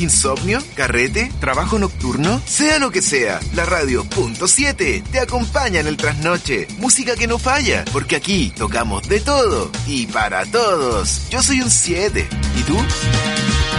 ¿Insomnio? ¿Carrete? ¿Trabajo nocturno? Sea lo que sea, la radio Punto 7 te acompaña en el trasnoche. Música que no falla, porque aquí tocamos de todo y para todos. Yo soy un 7. ¿Y tú?